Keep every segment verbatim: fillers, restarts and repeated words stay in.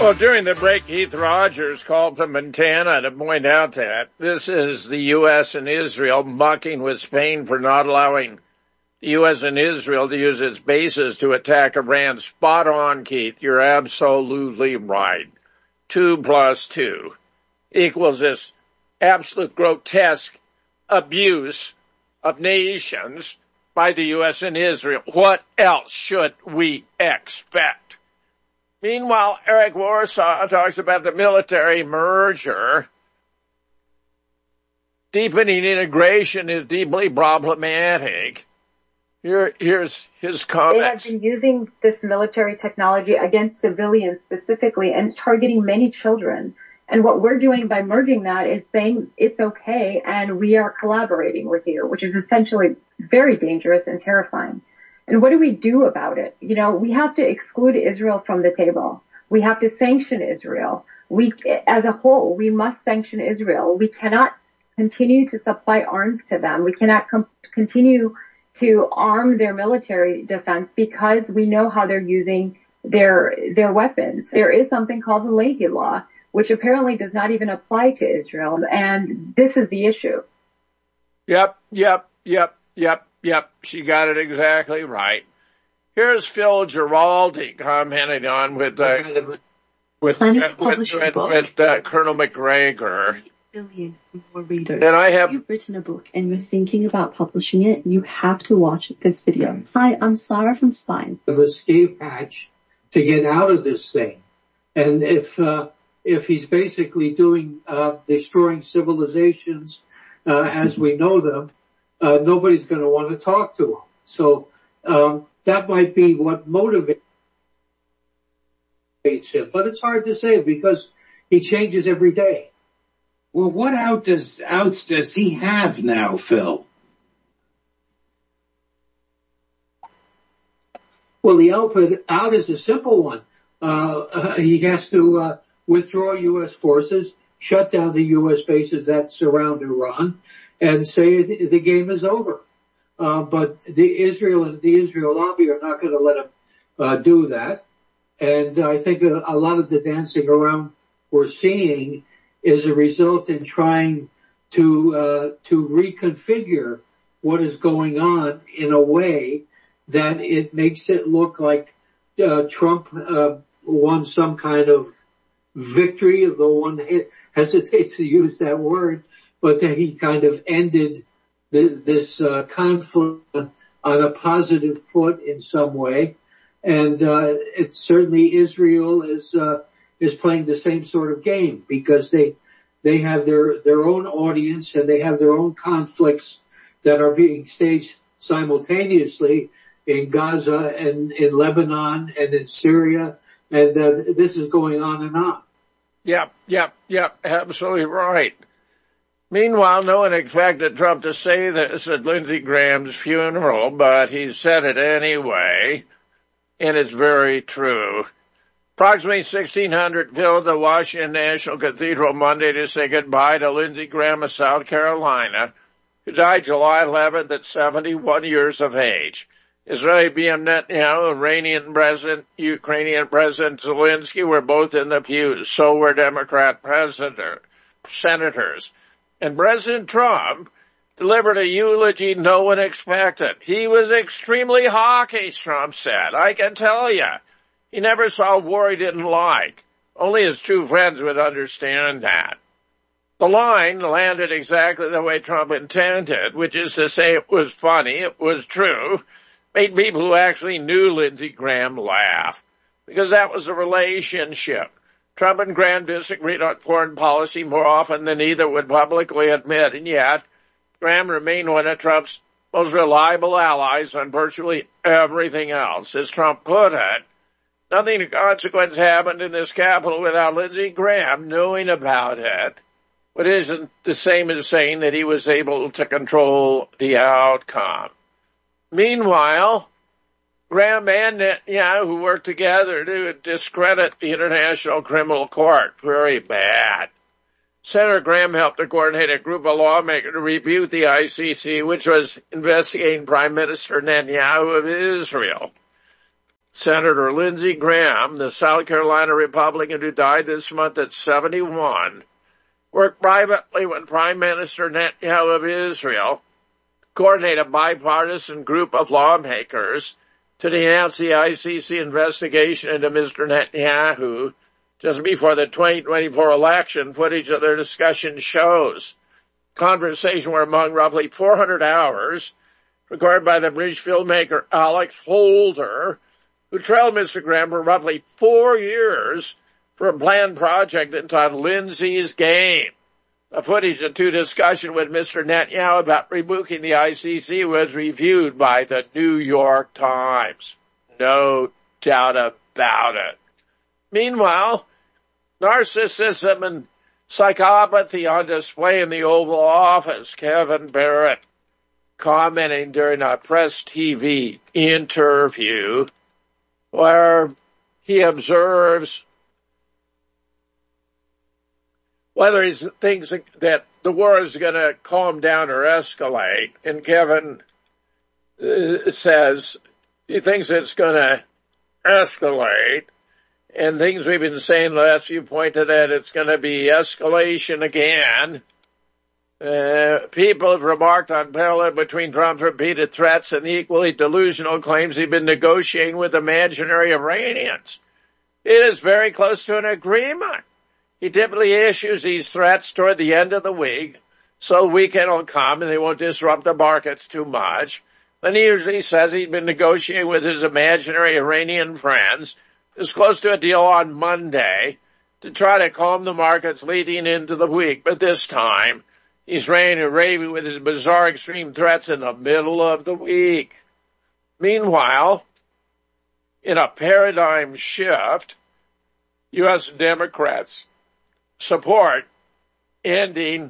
Well, during the break, Keith Rogers called from Montana to point out that this is the U S and Israel mucking with Spain for not allowing the U S and Israel to use its bases to attack Iran. Spot on, Keith. You're absolutely right. Two plus two equals this absolute grotesque abuse of nations by the U S and Israel. What else should we expect? Meanwhile, Eric Warsaw talks about the military merger. Deepening integration is deeply problematic. Here, here's his comments. They have been using this military technology against civilians specifically and targeting many children. And what we're doing by merging that is saying it's okay and we are collaborating with you, which is essentially very dangerous and terrifying. And what do we do about it? You know, we have to exclude Israel from the table. We have to sanction Israel. We, as a whole, we must sanction Israel. We cannot continue to supply arms to them. We cannot com- continue to arm their military defense because we know how they're using their, their weapons. There is something called the Leahy Law, which apparently does not even apply to Israel. And this is the issue. Yep, yep, yep, yep. Yep, she got it exactly right. Here's Phil Giraldi commenting on with uh, with with, with, with, with uh, Colonel McGregor. Billion more readers. And I have If you've written a book and you're thinking about publishing it, you have to watch this video. Hi, I'm Sarah from Spines. Of escape hatch to get out of this thing, and if uh, if he's basically doing uh, destroying civilizations uh, as we know them. Uh, nobody's going to want to talk to him. So um, that might be what motivates him. But it's hard to say because he changes every day. Well, what out does, outs does he have now, Phil? Well, the output out is a simple one. Uh, uh, he has to uh, withdraw U S forces, shut down the U S bases that surround Iran, and say the game is over. Uh, but the Israel and the Israel lobby are not going to let him uh, do that. And I think a, a lot of the dancing around we're seeing is a result in trying to uh, to reconfigure what is going on in a way that it makes it look like uh, Trump uh, won some kind of victory, though one hesitates to use that word. But that he kind of ended the, this uh, conflict on a positive foot in some way, and uh, it's certainly Israel is uh, is playing the same sort of game because they they have their their own audience and they have their own conflicts that are being staged simultaneously in Gaza and in Lebanon and in Syria, and uh, this is going on and on. Yep, yep, yep, absolutely right. Meanwhile, no one expected Trump to say this at Lindsey Graham's funeral, but he said it anyway, and it's very true. Approximately sixteen hundred filled the Washington National Cathedral Monday to say goodbye to Lindsey Graham of South Carolina, who died July eleventh at seventy-one years of age. Israeli Benjamin Netanyahu, Iranian President, Ukrainian President Zelensky were both in the pews. So were Democrat president, senators. And President Trump delivered a eulogy no one expected. He was extremely hawkish, Trump said. I can tell you. He never saw a war he didn't like. Only his true friends would understand that. The line landed exactly the way Trump intended, which is to say it was funny, it was true, made people who actually knew Lindsey Graham laugh, because that was the relationship. Trump and Graham disagreed on foreign policy more often than either would publicly admit, and yet Graham remained one of Trump's most reliable allies on virtually everything else. As Trump put it, nothing of consequence happened in this Capitol without Lindsey Graham knowing about it. But it isn't the same as saying that he was able to control the outcome. Meanwhile, Graham and Netanyahu worked together to discredit the International Criminal Court. Very bad. Senator Graham helped to coordinate a group of lawmakers to rebuke the I C C, which was investigating Prime Minister Netanyahu of Israel. Senator Lindsey Graham, the South Carolina Republican who died this month at seventy-one, worked privately with Prime Minister Netanyahu of Israel, coordinate a bipartisan group of lawmakers to denounce the I C C investigation into Mister Netanyahu just before the twenty twenty-four election. Footage of their discussion shows conversation were among roughly four hundred hours, recorded by the British filmmaker Alex Holder, who trailed Mister Graham for roughly four years for a planned project entitled Lindsey's Game. The footage of two discussions with Mister Netanyahu about rebooking the I C C was reviewed by the New York Times. No doubt about it. Meanwhile, narcissism and psychopathy on display in the Oval Office. Kevin Barrett commenting during a Press T V interview where he observes whether he thinks that the war is going to calm down or escalate. And Kevin uh, says he thinks it's going to escalate. And things we've been saying last few point to that, it's going to be escalation again. Uh, people have remarked on parallel between Trump's repeated threats and the equally delusional claims he'd been negotiating with imaginary Iranians. It is very close to an agreement. He typically issues these threats toward the end of the week, so the weekend will come and they won't disrupt the markets too much. Then he usually says he'd been negotiating with his imaginary Iranian friends. It's close to a deal on Monday to try to calm the markets leading into the week. But this time, he's ranting and raving with his bizarre extreme threats in the middle of the week. Meanwhile, in a paradigm shift, U S Democrats support ending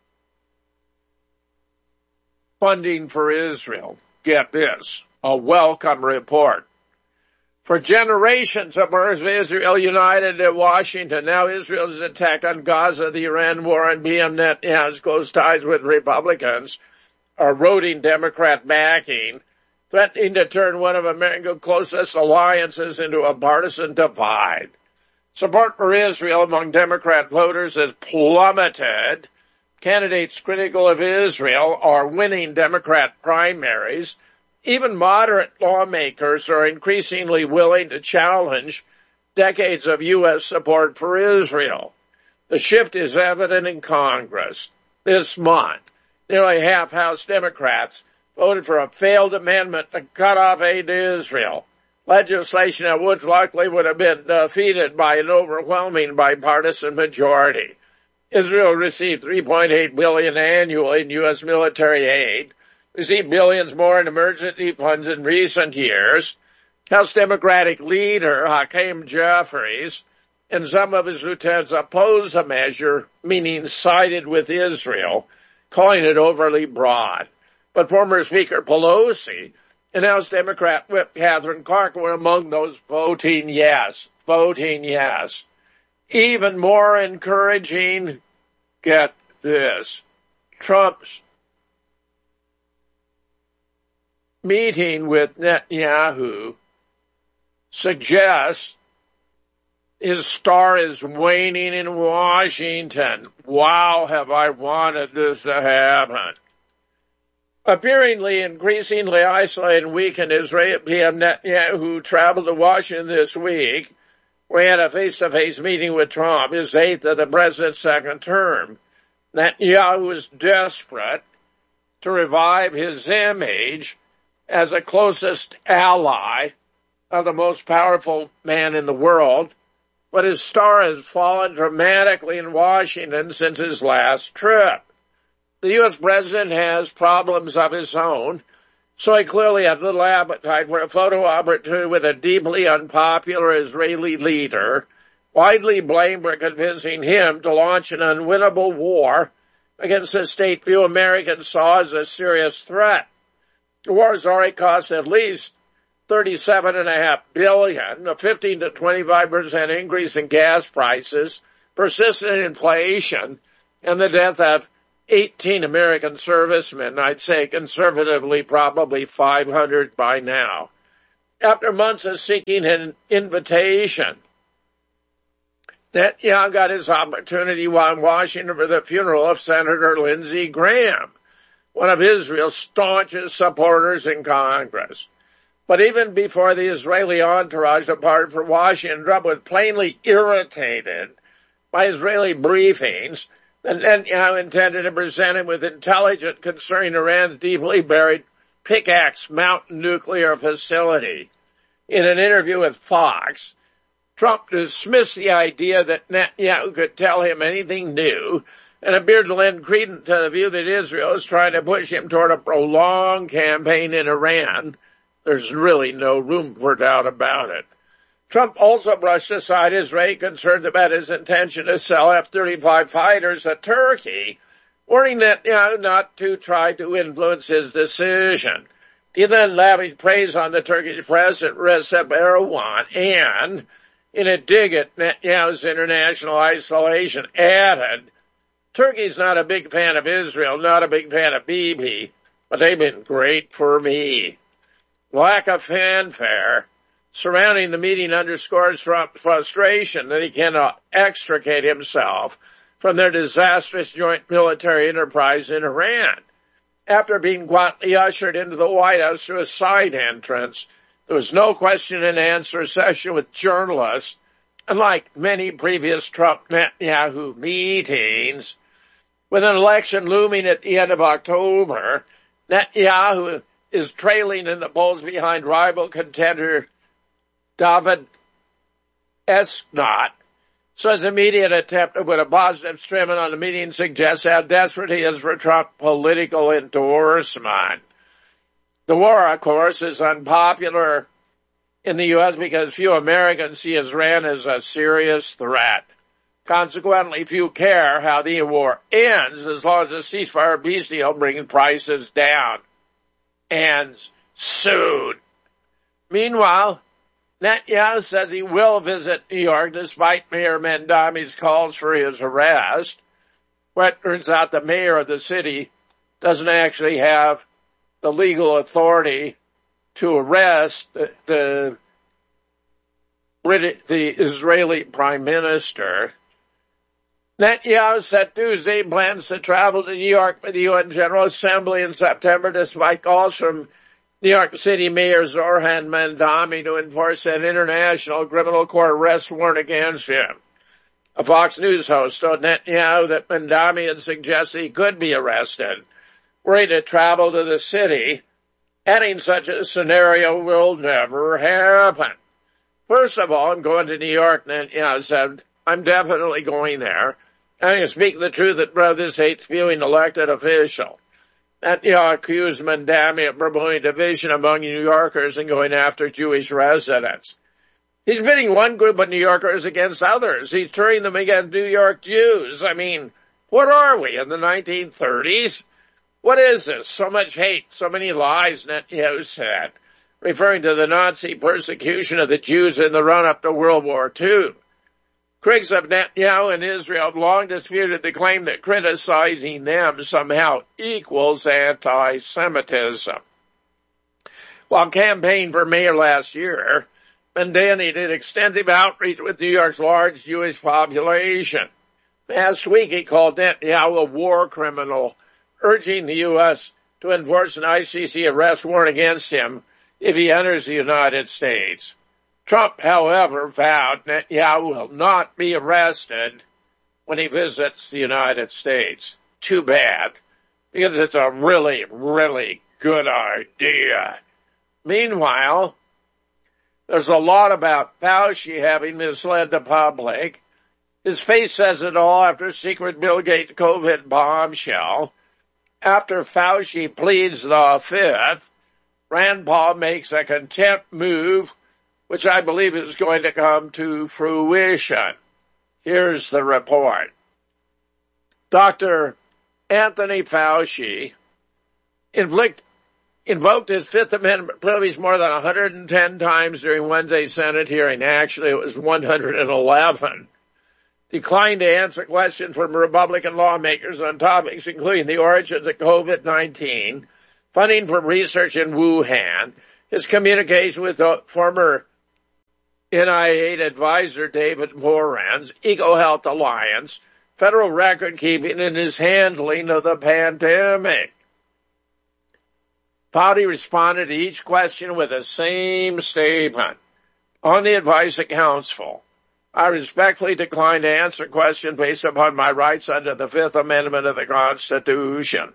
funding for Israel. Get this, a welcome report. For generations, supporters of Israel united at Washington. Now Israel's attack on Gaza, the Iran war, and B M Netanyahu's close ties with Republicans are eroding Democrat backing, threatening to turn one of America's closest alliances into a partisan divide. Support for Israel among Democrat voters has plummeted. Candidates critical of Israel are winning Democrat primaries. Even moderate lawmakers are increasingly willing to challenge decades of U S support for Israel. The shift is evident in Congress. This month, nearly half House Democrats voted for a failed amendment to cut off aid to Israel, legislation that would likely would have been defeated by an overwhelming bipartisan majority. Israel received three point eight billion dollars annually in U S military aid, received billions more in emergency funds in recent years. House Democratic leader Hakeem Jeffries and some of his lieutenants opposed the measure, meaning sided with Israel, calling it overly broad. But former Speaker Pelosi and House Democrat Whip Catherine Clark were among those voting yes, voting yes. Even more encouraging, get this, Trump's meeting with Netanyahu suggests his star is waning in Washington. Wow, have I wanted this to happen. Appearingly increasingly isolated and weak in Israel, P M Netanyahu traveled to Washington this week, where he had a face-to-face meeting with Trump, his eighth of the president's second term. Netanyahu is desperate to revive his image as the closest ally of the most powerful man in the world, but his star has fallen dramatically in Washington since his last trip. The U S president has problems of his own, so he clearly had little appetite for a photo opportunity with a deeply unpopular Israeli leader, widely blamed for convincing him to launch an unwinnable war against a state few Americans saw as a serious threat. The war has already cost at least thirty-seven point five billion dollars, a fifteen to twenty-five percent increase in gas prices, persistent inflation, and the death of eighteen American servicemen, I'd say conservatively probably five hundred by now. After months of seeking an invitation, Netanyahu got his opportunity while in Washington for the funeral of Senator Lindsey Graham, one of Israel's staunchest supporters in Congress. But even before the Israeli entourage departed for Washington, Trump was plainly irritated by Israeli briefings that Netanyahu intended to present him with intelligence concerning Iran's deeply buried Pickaxe Mountain nuclear facility. In an interview with Fox, Trump dismissed the idea that Netanyahu could tell him anything new and appeared to lend credence to the view that Israel is trying to push him toward a prolonged campaign in Iran. There's really no room for doubt about it. Trump also brushed aside Israeli concerns about his intention to sell F thirty-five fighters to Turkey, warning Netanyahu not to try to influence his decision. He then lavished praise on the Turkish President Recep Erdogan and, in a dig at Netanyahu's international isolation, added, Turkey's not a big fan of Israel, not a big fan of Bibi, but they've been great for me. Lack of fanfare surrounding the meeting underscores Trump's frustration that he cannot extricate himself from their disastrous joint military enterprise in Iran. After being quietly ushered into the White House through a side entrance, there was no question and answer session with journalists. Unlike many previous Trump-Netanyahu meetings, with an election looming at the end of October, Netanyahu is trailing in the polls behind rival contender David Esnot. So his immediate attempt to put a positive spin on the meeting suggests how desperate he is for Trump political endorsement. The war, of course, is unpopular in the U S because few Americans see Iran as a serious threat. Consequently, few care how the war ends as long as the ceasefire peace deal brings prices down. Ends soon. Meanwhile, Netanyahu says he will visit New York despite Mayor Mandami's calls for his arrest. Well, it turns out the mayor of the city doesn't actually have the legal authority to arrest the, the, Brit- the Israeli prime minister. Netanyahu said Tuesday he plans to travel to New York for the U N General Assembly in September despite calls from New York City Mayor Zohran Mandami to enforce an international criminal court arrest warrant against him. A Fox News host told Netanyahu that Mandami had suggested he could be arrested, were he to travel to the city, adding such a scenario will never happen. First of all, I'm going to New York, Netanyahu said. I'm definitely going there. I can speak the truth that brothers hate spewing elected official. Netanyahu accused Mandami of promoting division among New Yorkers and going after Jewish residents. He's pitting one group of New Yorkers against others. He's turning them against New York Jews. I mean, what are we, in the nineteen thirties? What is this? So much hate, so many lies, Netanyahu said, referring to the Nazi persecution of the Jews in the run-up to World War Two. Critics of Netanyahu and Israel have long disputed the claim that criticizing them somehow equals anti-Semitism. While campaigning for mayor last year, Mandani did extensive outreach with New York's large Jewish population. Last week he called Netanyahu a war criminal, urging the U S to enforce an I C C arrest warrant against him if he enters the United States. Trump, however, vowed Netanyahu will not be arrested when he visits the United States. Too bad, because it's a really, really good idea. Meanwhile, there's a lot about Fauci having misled the public. His face says it all after secret Bill Gates COVID bombshell. After Fauci pleads the fifth, Rand Paul makes a contempt move, which I believe is going to come to fruition. Here's the report. Doctor Anthony Fauci inflict, invoked his Fifth Amendment privilege more than one hundred ten times during Wednesday's Senate hearing. Actually, it was one hundred eleven. Declined to answer questions from Republican lawmakers on topics including the origins of COVID nineteen, funding for research in Wuhan, his communication with the former N I H advisor David Moran's EcoHealth Alliance, federal record keeping, and his handling of the pandemic. Fauci responded to each question with the same statement. On the advice of counsel, I respectfully decline to answer questions based upon my rights under the Fifth Amendment of the Constitution.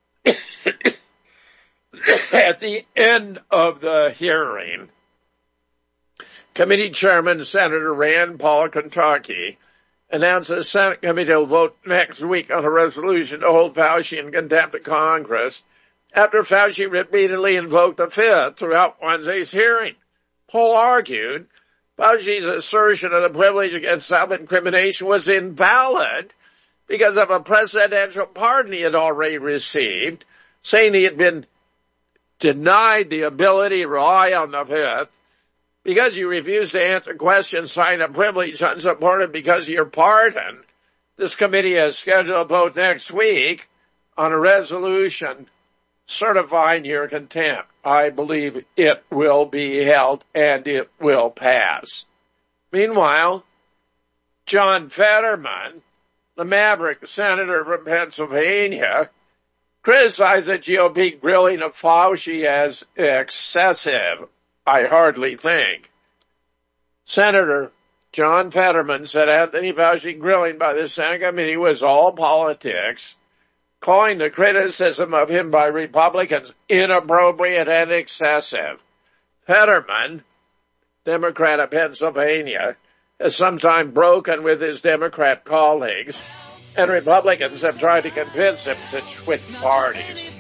At the end of the hearing, Committee Chairman Senator Rand Paul of Kentucky announced the Senate committee will vote next week on a resolution to hold Fauci in contempt of Congress after Fauci repeatedly invoked the Fifth throughout Wednesday's hearing. Paul argued Fauci's assertion of the privilege against self-incrimination was invalid because of a presidential pardon he had already received, saying he had been denied the ability to rely on the Fifth because you refused to answer questions, sign a privilege unsupported because of your pardon. This committee has scheduled a vote next week on a resolution certifying your contempt. I believe it will be held and it will pass. Meanwhile, John Fetterman, the maverick senator from Pennsylvania, criticized the G O P grilling of Fauci as excessive. I hardly think. Senator John Fetterman said Anthony Fauci grilling by the Senate committee was all politics, calling the criticism of him by Republicans inappropriate and excessive. Fetterman, Democrat of Pennsylvania, has sometimes broken with his Democrat colleagues, and Republicans have tried to convince him to switch parties.